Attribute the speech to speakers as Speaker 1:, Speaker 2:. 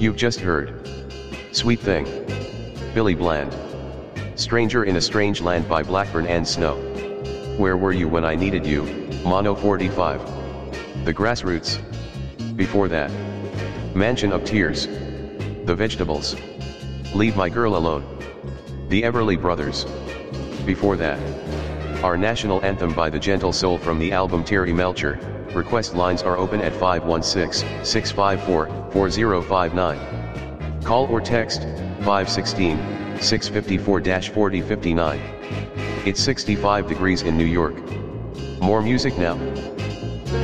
Speaker 1: You've just heard Sweet Thing, Billy Bland. Stranger in a Strange Land by Blackburn and Snow. Where Were You When I Needed You, Mono 45. The Grassroots. Before that, Mansion of Tears. The Vegetables. Leave My Girl Alone. The Everly Brothers. Before that, our national anthem by The Gentle Soul from the album Terry Melcher. Request lines are open at 516-654-4059. Call or text 516-654-4059. It's 65 degrees in New York. More music now.